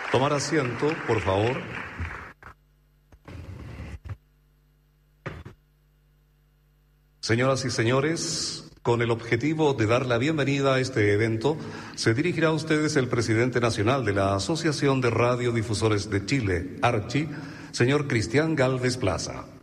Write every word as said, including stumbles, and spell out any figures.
Tomar asiento, por favor. Señoras y señores, con el objetivo de dar la bienvenida a este evento, se dirigirá a ustedes el presidente nacional de la Asociación de Radiodifusores de Chile, ARCHI, señor Cristian Gálvez Plaza.